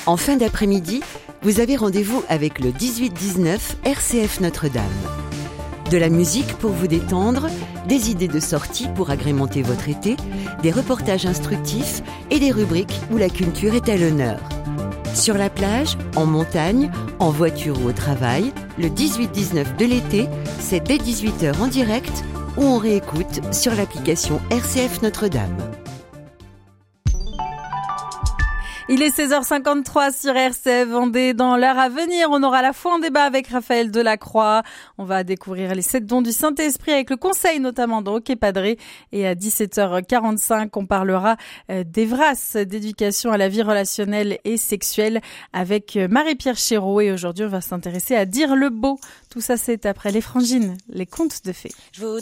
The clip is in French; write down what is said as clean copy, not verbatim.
En fin d'après-midi, vous avez rendez-vous avec le 18-19 RCF Notre-Dame. De la musique pour vous détendre, des idées de sortie pour agrémenter votre été, des reportages instructifs et des rubriques où la culture est à l'honneur. Sur la plage, en montagne, en voiture ou au travail, le 18-19 de l'été, c'est dès 18h en direct ou on réécoute sur l'application RCF Notre-Dame. Il est 16h53 sur RCF Vendée. Dans l'heure à venir, on aura la foi en débat avec Raphaël Delacroix. On va découvrir les 7 dons du Saint-Esprit avec le conseil notamment de Hockey Padré. Et à 17h45, on parlera d'Evras, d'éducation à la vie relationnelle et sexuelle avec Marie-Pierre Chéreau. Et aujourd'hui, on va s'intéresser à dire le beau. Tout ça, c'est après les Frangines, les contes de fées.